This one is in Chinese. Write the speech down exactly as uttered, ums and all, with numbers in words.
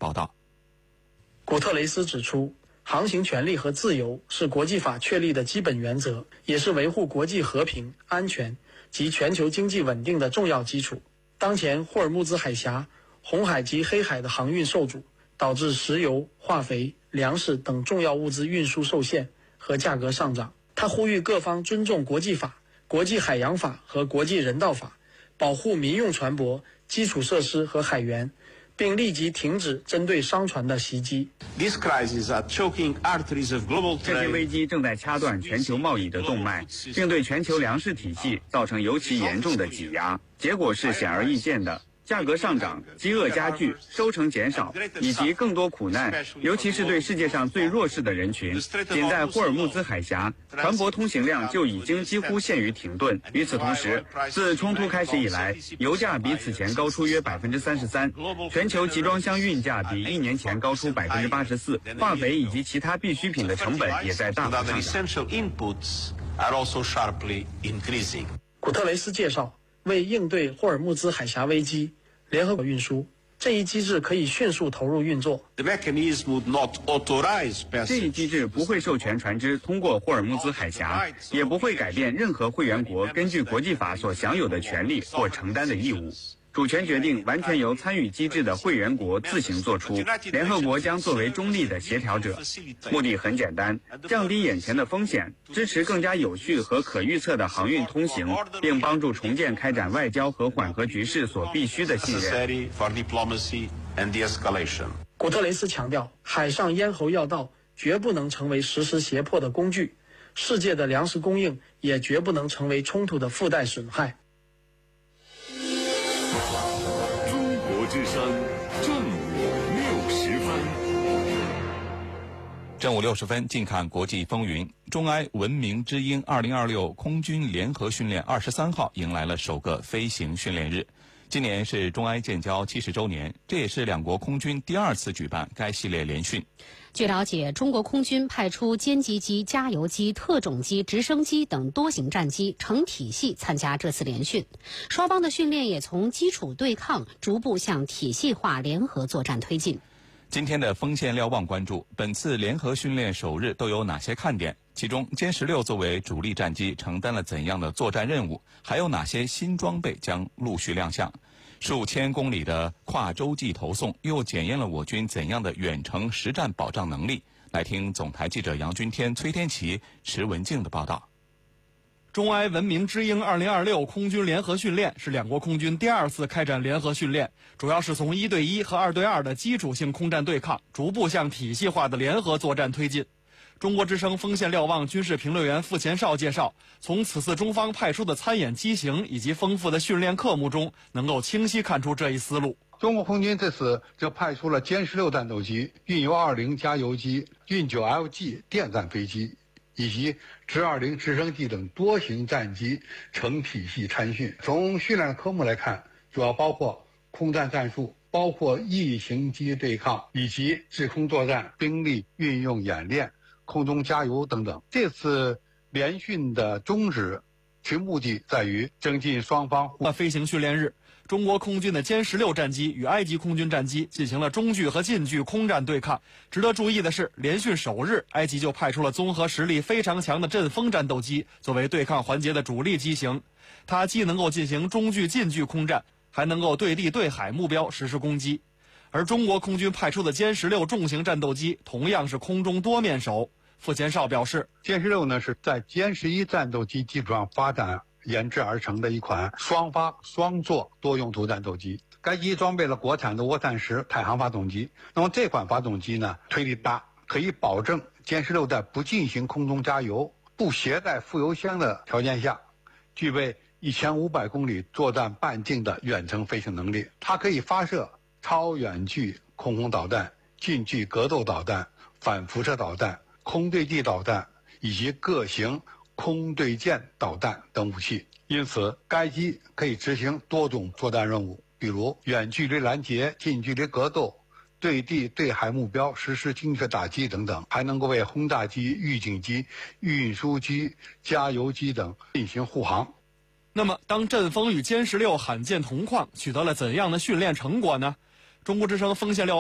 报道。 古特雷斯指出，航行权利和自由是国际法确立的基本原则，也是维护国际和平、安全及全球经济稳定的重要基础。当前霍尔木兹海峡、红海及黑海的航运受阻，导致石油、化肥、粮食等重要物资运输受限和价格上涨。他呼吁各方尊重国际法、国际海洋法和国际人道法，保护民用船舶、基础设施和海员，并立即停止针对商船的袭击。 这些危机正在掐断全球贸易的动脉，并对全球粮食体系造成尤其严重的挤压。结果是显而易见的。价格上涨、饥饿加剧、收成减少，以及更多苦难，尤其是对世界上最弱势的人群。仅在霍尔木兹海峡，船舶通行量就已经几乎陷于停顿。与此同时，自冲突开始以来，油价比此前高出约百分之三十三，全球集装箱运价比一年前高出百分之八十四，化肥以及其他必需品的成本也在大幅上涨。 古特雷斯介绍，为应对霍尔木兹海峡危机，联合国运输这一机制可以迅速投入运作。 这一机制不会授权船只通过霍尔木兹海峡，也不会改变任何会员国根据国际法所享有的权利或承担的义务。主权决定完全由参与机制的会员国自行做出，联合国将作为中立的协调者。目的很简单，降低眼前的风险，支持更加有序和可预测的航运通行，并帮助重建开展外交和缓和局势所必须的信任。 古特雷斯强调，海上咽喉要道绝不能成为实施胁迫的工具，世界的粮食供应也绝不能成为冲突的附带损害。 之声正午六十分， 正午六十分，近看国际风云。中埃文明之鹰二零二六空军联合训练二十三号迎来了首个飞行训练日。今年是中埃建交七十周年，这也是两国空军第二次举办该系列联训。 据了解，中国空军派出歼击机、加油机、特种机、直升机等多型战机成体系参加这次联训，双方的训练也从基础对抗逐步向体系化联合作战推进。 今天的锋线瞭望关注本次联合训练首日都有哪些看点，其中歼十六作为主力战机承担了怎样的作战任务，还有哪些新装备将陆续亮相。数千公里的跨洲际投送又检验了我军怎样的远程实战保障能力。来听总台记者杨军天、崔天琪、池文静的报道。 中埃文明之鹰二零二六空军联合训练是两国空军第二次开展联合训练，主要是从一对一和二对二的基础性空战对抗，逐步向体系化的联合作战推进。中国之声锋线瞭望军事评论员傅前绍介绍，从此次中方派出的参演机型以及丰富的训练科目中，能够清晰看出这一思路。 中国空军这次就派出了歼十六战斗机、运油二零加油机、运九 L G 电战飞机以及直二零直升机等多型战机成体系参训。从训练科目来看，主要包括空战战术，包括异形机对抗以及制空作战、兵力运用演练、空中加油等等。这次联训的宗旨其目的在于增进双方飞行训练日，中国空军的歼十六战机与埃及空军战机进行了中距和近距空战对抗。值得注意的是，联训首日，埃及就派出了综合实力非常强的阵风战斗机作为对抗环节的主力机型，它既能够进行中距、近距空战，还能够对地对海目标实施攻击。而中国空军派出的歼十六重型战斗机同样是空中多面手。傅前绍表示， 歼十六呢是在歼十一战斗机基础上发展研制而成的一款双发双座多用途战斗机。该机装备了国产的涡扇十太行发动机。那么这款发动机呢，推力大，可以保证歼十六在不进行空中加油、不携带副油箱的条件下，具备一千五百公里作战半径的远程飞行能力。它可以发射超远距空空导弹、近距格斗导弹、反辐射导弹、空对地导弹以及各型空对舰导弹等武器。因此该机可以执行多种作战任务，比如远距离拦截、近距离格斗、对地对海目标实施精确打击等等，还能够为轰炸机、预警机、运输机、加油机等进行护航。 那么当阵风与歼十六罕见同框，取得了怎样的训练成果呢？中国之声锋线料